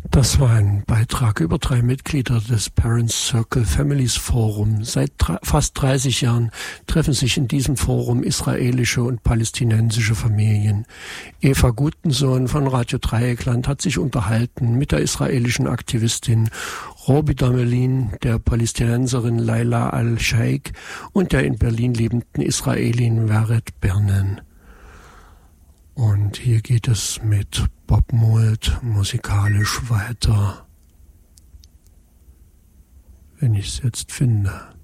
Das war ein Beitrag über 3 Mitglieder des Parents Circle Families Forum. Seit fast 30 Jahren treffen sich in diesem Forum israelische und palästinensische Familien. Eva Gutensohn von Radio Dreieckland hat sich unterhalten mit der israelischen Aktivistin Robi Damelin, der Palästinenserin Laila Al-Sheikh und der in Berlin lebenden Israelin Vered Bernen. Und hier geht es mit Bob Mould musikalisch weiter, wenn ich es jetzt finde.